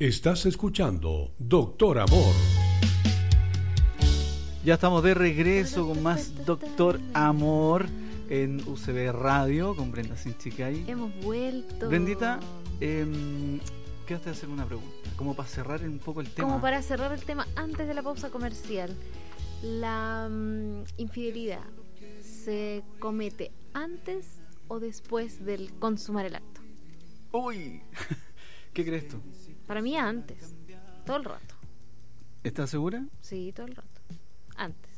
Estás escuchando Doctor Amor. Ya estamos de regreso con más Doctor Amor en UCB Radio con Brenda Sinchicay. Hemos vuelto. Brendita, quédate a hacer una pregunta, como para cerrar un poco el tema. Como para cerrar el tema antes de la pausa comercial. La infidelidad se comete antes o después del consumar el acto. Uy, ¿qué crees tú? Para mí antes, todo el rato. ¿Estás segura? Sí, todo el rato. Antes.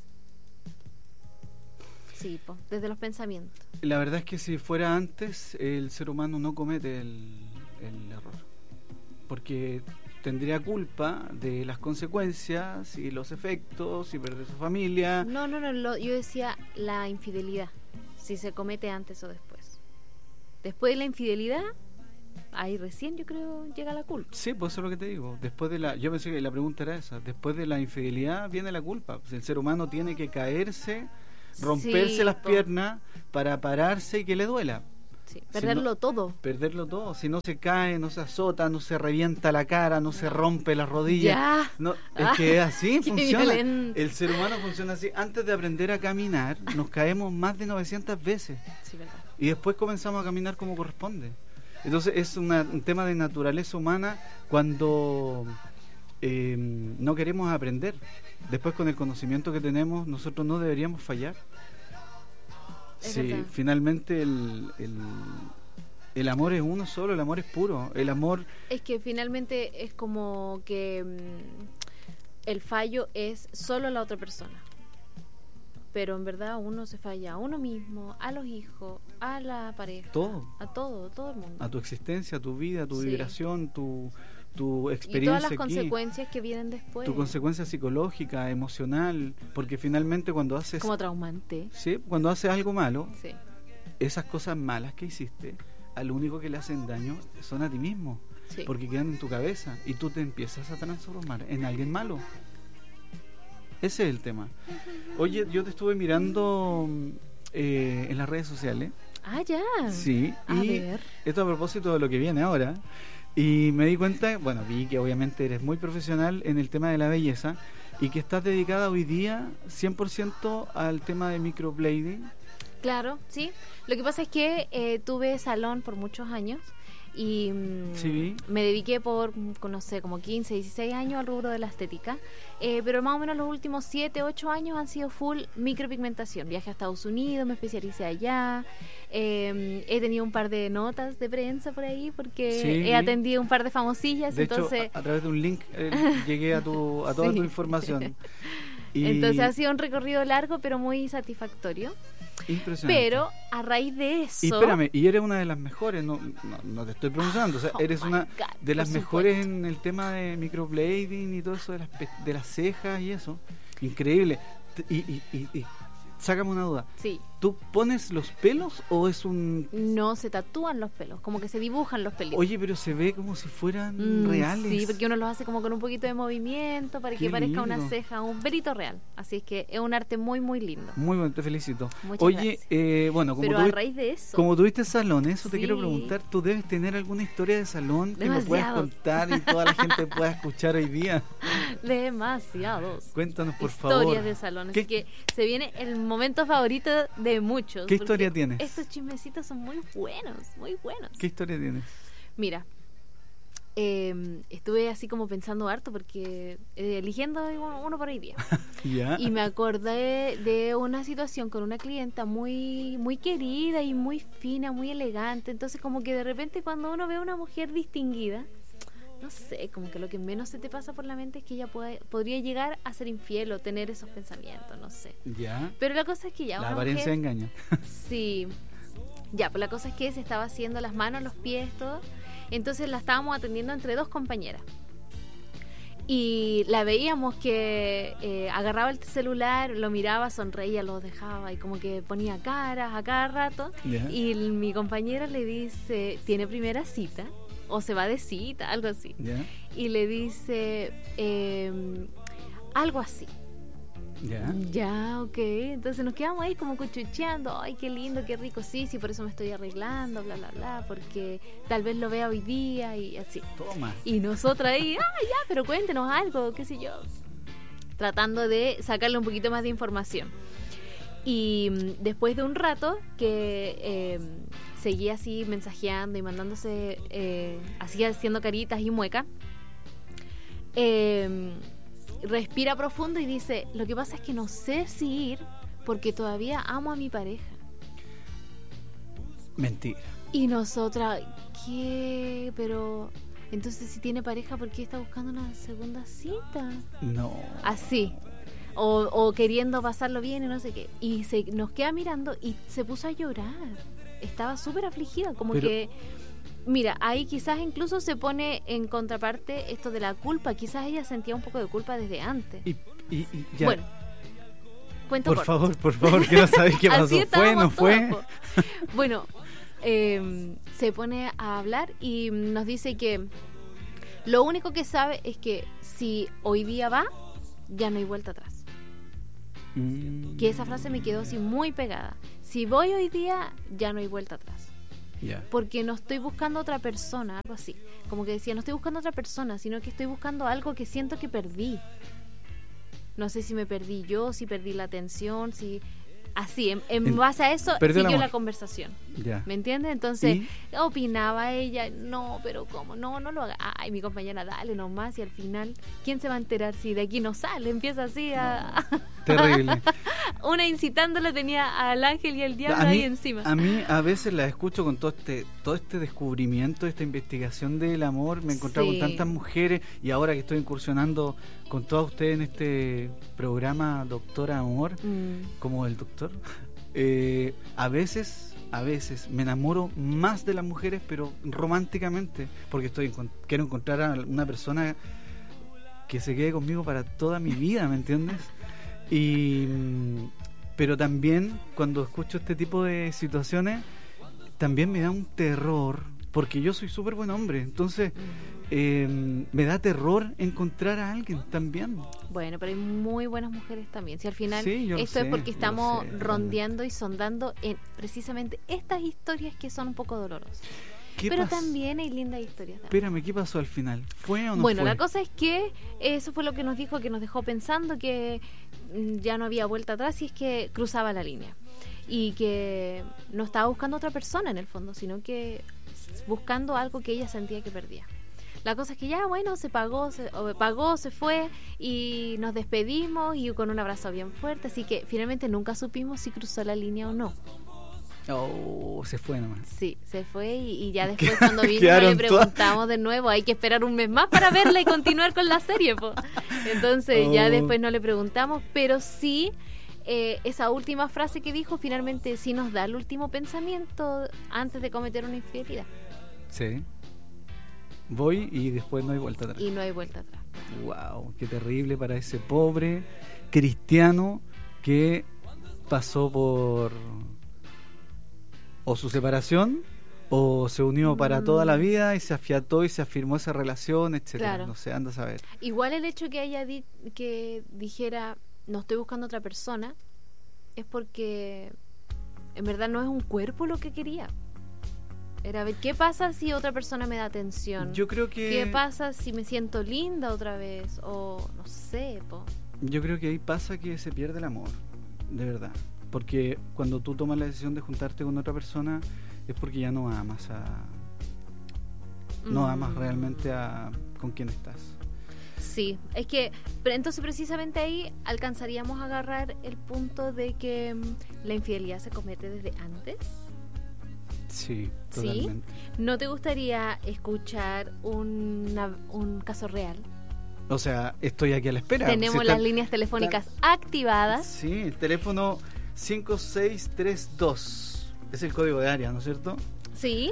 Sí, desde los pensamientos. La verdad es que si fuera antes, el ser humano no comete el error. Porque tendría culpa de las consecuencias y los efectos y perder su familia. No, yo decía la infidelidad, si se comete antes o después. Después de la infidelidad, ahí recién yo creo llega la culpa. Sí, pues eso es lo que te digo. Yo pensé que la pregunta era esa. Después de la infidelidad viene la culpa. Pues el ser humano tiene que caerse, romperse las piernas para pararse y que le duela. Sí, perderlo todo. Perderlo todo. Si no se cae, no se azota, no se revienta la cara, no se rompe las rodillas. Ya. No, es que así funciona. Violento. El ser humano funciona así. Antes de aprender a caminar, nos caemos más de 900 veces. Sí, verdad. Y después comenzamos a caminar como corresponde. Entonces es un tema de naturaleza humana cuando no queremos aprender. Después con el conocimiento que tenemos, nosotros no deberíamos fallar. Sí, finalmente el amor es uno solo, el amor es puro. El amor es que finalmente es como que el fallo es solo la otra persona. Pero en verdad uno se falla a uno mismo, a los hijos, a la pareja, a todo el mundo. A tu existencia, a tu vida, a tu vibración, tu experiencia. Y todas las aquí, consecuencias que vienen después. Tu consecuencia psicológica, emocional, porque finalmente cuando haces... Como traumante. Sí, cuando haces algo malo, sí, esas cosas malas que hiciste, al único que le hacen daño son a ti mismo. Sí. Porque quedan en tu cabeza y tú te empiezas a transformar en alguien malo. Ese es el tema. Oye, yo te estuve mirando en las redes sociales. Ah, ya. Sí. A ver. Esto a propósito de lo que viene ahora. Y me di cuenta, vi que obviamente eres muy profesional en el tema de la belleza y que estás dedicada hoy día 100% al tema de microblading. Claro, sí. Lo que pasa es que tuve salón por muchos años y me dediqué por, no sé, como 15, 16 años al rubro de la estética, pero más o menos los últimos 7, 8 años han sido full micropigmentación. Viajé a Estados Unidos, me especialicé allá, he tenido un par de notas de prensa por ahí porque he atendido un par de famosillas. De entonces hecho, a través de un link llegué a toda tu información. Y... Entonces ha sido un recorrido largo pero muy satisfactorio. Impresionante. Pero a raíz de eso... Y espérame, y eres una de las mejores, no te estoy pronunciando, o sea, eres una de las mejores en el tema de microblading y todo eso de las cejas y eso. Increíble. Y sácame una duda. Sí. ¿Tú pones los pelos o es un...? No, se tatúan los pelos, como que se dibujan los pelitos. Oye, pero se ve como si fueran reales. Sí, porque uno los hace como con un poquito de movimiento para que parezca lindo. una ceja, un pelito real. Así es que es un arte muy, muy lindo. Muy bueno, te felicito. Muchas Oye, gracias. Pero a raíz de eso... Como tuviste salón, eso te quiero preguntar, ¿tú debes tener alguna historia de salón que me puedas contar y toda la gente pueda escuchar hoy día? Demasiados. Cuéntanos, por favor. Historias de salón. Así que se viene el momento favorito de muchos. ¿Qué historia tienes? Estos chismecitos son muy buenos, muy buenos. ¿Qué historia tienes? Mira, estuve así como pensando harto porque eligiendo uno por hoy día. ¿Ya? Y me acordé de una situación con una clienta muy, muy querida y muy fina, muy elegante. Entonces como que de repente cuando uno ve a una mujer distinguida, no sé, como que lo que menos se te pasa por la mente es que ella podría llegar a ser infiel o tener esos pensamientos, no sé. Ya. Pero la cosa es que ya la apariencia engaña. Sí. Ya, pues la cosa es que se estaba haciendo las manos, los pies, todo. Entonces la estábamos atendiendo entre dos compañeras. Y la veíamos que agarraba el celular, lo miraba, sonreía, lo dejaba y como que ponía caras a cada rato. Yeah. Y mi compañera le dice, ¿tiene primera cita? O se va de cita, algo así. Yeah. Y le dice algo así. Ya, ok. Entonces nos quedamos ahí como cuchucheando. Ay, qué lindo, qué rico. Sí, por eso me estoy arreglando, bla, bla, bla. Porque tal vez lo vea hoy día y así. Toma. Y nosotras ahí, ya, pero cuéntenos algo, qué sé yo. Tratando de sacarle un poquito más de información. Y después de un rato que seguía así mensajeando y mandándose, así haciendo caritas y muecas, respira profundo y dice: lo que pasa es que no sé si ir porque todavía amo a mi pareja. Mentira. Y nosotras, ¿qué? Pero entonces, si tiene pareja, ¿por qué está buscando una segunda cita? No. Así. O queriendo pasarlo bien y no sé qué. Y nos queda mirando y se puso a llorar. Estaba súper afligida, como que... Mira, ahí quizás incluso se pone en contraparte esto de la culpa. Quizás ella sentía un poco de culpa desde antes. Y ya. Bueno, cuento por favor, quiero saber qué pasó. ¿Fue, no fue? Bueno, se pone a hablar y nos dice que lo único que sabe es que si hoy día va, ya no hay vuelta atrás. Que esa frase me quedó así muy pegada. Si voy hoy día, ya no hay vuelta atrás. Porque no estoy buscando otra persona, algo así. Como que decía, no estoy buscando otra persona, sino que estoy buscando algo que siento que perdí. No sé si me perdí yo, si perdí la atención, si... Así, en base a eso siguió la conversación. ¿Me entiendes? Entonces, opinaba ella, no, pero ¿cómo? No lo haga. Ay, mi compañera, dale nomás. Y al final, ¿quién se va a enterar si de aquí no sale? Empieza así a... Terrible. Una incitándola tenía al ángel y al diablo ahí encima. A mí a veces la escucho con todo este descubrimiento, esta investigación del amor. Me he encontrado con tantas mujeres y ahora que estoy incursionando con todas ustedes en este programa Doctora Amor, como el doctor, a veces me enamoro más de las mujeres, pero románticamente, porque quiero encontrar a una persona que se quede conmigo para toda mi vida, ¿me entiendes? Pero también cuando escucho este tipo de situaciones también me da un terror, porque yo soy súper buen hombre, entonces me da terror encontrar a alguien también. Bueno, pero hay muy buenas mujeres también. Si al final esto es porque estamos rondeando y sondando en precisamente estas historias que son un poco dolorosas. Pero también hay lindas historias. Espérame, ¿qué pasó al final? ¿Fue o no bueno, fue? La cosa es que eso fue lo que nos dijo, que nos dejó pensando que ya no había vuelta atrás y es que cruzaba la línea. Y que no estaba buscando otra persona en el fondo, sino que buscando algo que ella sentía que perdía. La cosa es que ya, bueno, se pagó, se fue y nos despedimos y con un abrazo bien fuerte. Así que finalmente nunca supimos si cruzó la línea o no. Se fue nomás. Sí, se fue y ya después cuando vino le preguntamos de nuevo. Hay que esperar un mes más para verla y continuar con la serie, po. Entonces ya después no le preguntamos, pero sí esa última frase que dijo finalmente sí nos da el último pensamiento antes de cometer una infidelidad. Sí. Voy y después no hay vuelta atrás. Y no hay vuelta atrás. Wow, qué terrible para ese pobre cristiano que pasó por o su separación o se unió para toda la vida y se afiató y se afirmó esa relación, etcétera. Claro. No sé, anda a saber. Igual el hecho que ella que dijera no estoy buscando otra persona es porque en verdad no es un cuerpo lo que quería. Era ver qué pasa si otra persona me da atención. Yo creo que... ¿Qué pasa si me siento linda otra vez? O no sé, po. Yo creo que ahí pasa que se pierde el amor, de verdad. Porque cuando tú tomas la decisión de juntarte con otra persona es porque ya no amas no amas realmente con quien estás. Sí, es que entonces precisamente ahí alcanzaríamos a agarrar el punto de que la infidelidad se comete desde antes. Sí, totalmente. ¿Sí? ¿No te gustaría escuchar un caso real? O sea, estoy aquí a la espera. Tenemos las líneas telefónicas activadas. Sí, el teléfono 5632 es el código de área, ¿no es cierto? Sí.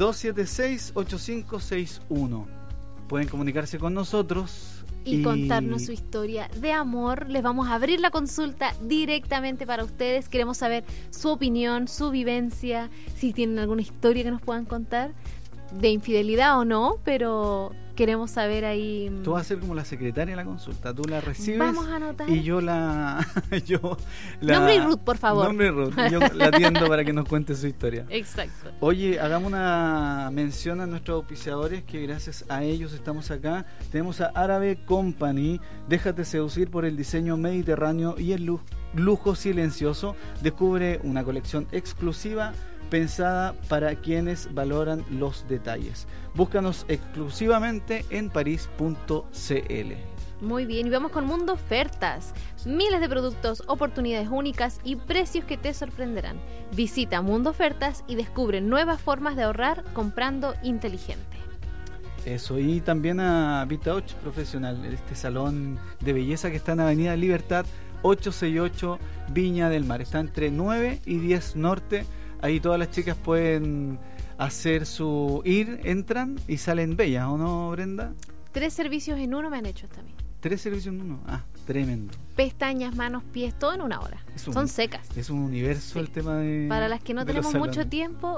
276-8561. Pueden comunicarse con nosotros y contarnos su historia de amor. Les vamos a abrir la consulta directamente para ustedes. Queremos saber su opinión, su vivencia, si tienen alguna historia que nos puedan contar, de infidelidad o no, pero queremos saber ahí. Tú vas a ser como la secretaria de la consulta, tú la recibes. Vamos a anotar. Y yo Nombre y Ruth, por favor. Nombre y Ruth, yo la atiendo para que nos cuente su historia. Exacto. Oye, hagamos una mención a nuestros auspiciadores, que gracias a ellos estamos acá. Tenemos a Árabe Company. Déjate seducir por el diseño mediterráneo y el lujo silencioso. Descubre una colección exclusiva pensada para quienes valoran los detalles. Búscanos exclusivamente en paris.cl. Muy bien, y vamos con Mundo Ofertas. Miles de productos, oportunidades únicas y precios que te sorprenderán. Visita Mundo Ofertas y descubre nuevas formas de ahorrar comprando inteligente. Eso, y también a Vitauch Profesional, este salón de belleza que está en Avenida Libertad 868, Viña del Mar. Está entre 9 y 10 Norte. Ahí todas las chicas pueden hacer entran y salen bellas, ¿o no, Brenda? 3 servicios en uno me han hecho hasta a mí. 3 servicios en uno, tremendo. Pestañas, manos, pies, todo en una hora. Son secas. Es un universo, sí. El tema de... Para las que no tenemos mucho tiempo,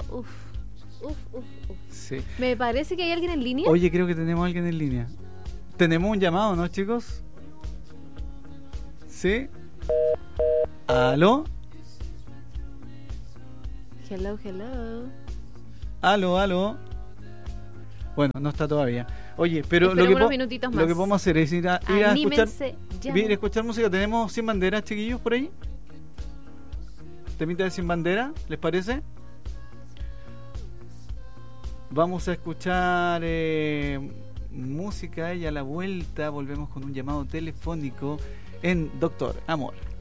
Sí. Me parece que hay alguien en línea. Oye, creo que tenemos a alguien en línea. Tenemos un llamado, ¿no, chicos? ¿Sí? ¿Aló? Hello. Aló. Bueno, no está todavía. Oye, pero lo que podemos hacer es ir a escuchar música. ¿Tenemos Sin Bandera, chiquillos, por ahí? ¿Temita de Sin Bandera? ¿Les parece? Vamos a escuchar música y a la vuelta volvemos con un llamado telefónico en Doctor Amor.